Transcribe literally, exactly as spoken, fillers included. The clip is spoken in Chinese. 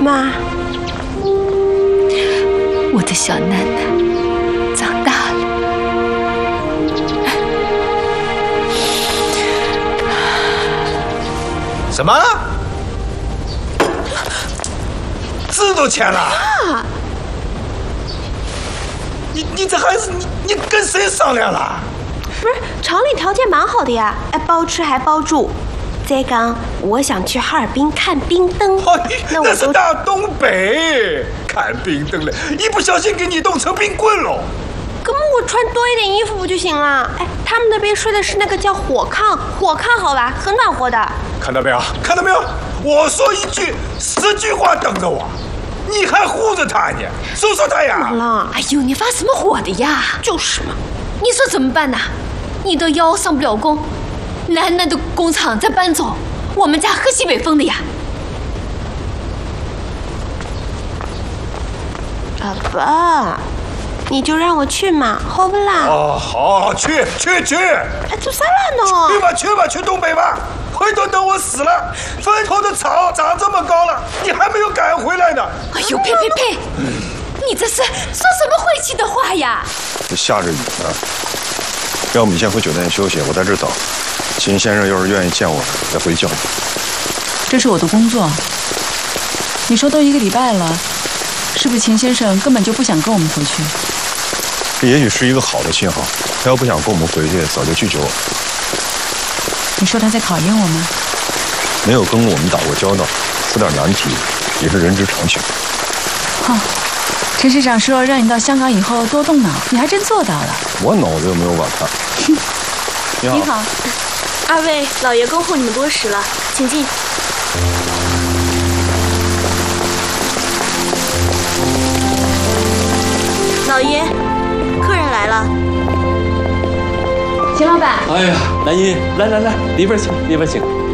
妈， 我的小囡囡长大了。 什么？字都签了？ 啊！ 你你这孩子，你你跟谁商量了？ 不是，厂里条件蛮好的呀，哎，包吃还包住。再讲，我想去哈尔滨看冰灯， 哎， 那我那是大东北，看冰灯了，一不小心给你冻成冰棍喽。 根本我穿多一点衣服不就行了？哎，他们那边睡的是那个叫火炕，火炕好吧，很暖和的。 看到没有？看到没有？我说一句，十句话等着我，你还护着他呢？说说他呀！ 怎么了？ 哎呦，你发什么火的呀？ 就是嘛。 你说怎么办呢？你的腰上不了工，楠楠的工厂在搬走，我们家喝西北风的呀。 爸爸，你就让我去嘛，好不啦？ 哦，好，去去去！ 哎，做啥了呢？ 去吧去吧，去东北吧。回头等我死了，坟头的草长这么高了，你还没有赶回来呢。 哎呦，呸呸呸！你这是说什么晦气的话呀？ 这下着雨呢，要不你先回酒店休息，我在这儿等。秦先生要是愿意见我，再回去叫你。 这是我的工作。你说都一个礼拜了，是不是秦先生根本就不想跟我们回去？ 这也许是一个好的信号。他要不想跟我们回去，早就拒绝我了。 你说他在考验我吗？ 没有跟我们打过交道，出点难题也是人之常情。 哼，陈市长说让你到香港以后多动脑，你还真做到了。 我脑子又没有瓦特。你好。 你好。 二位老爷恭候你们多时了，请进。老爷，客人来了。 秦老板。 哎呀，兰姨，来来来，里边请，里边请。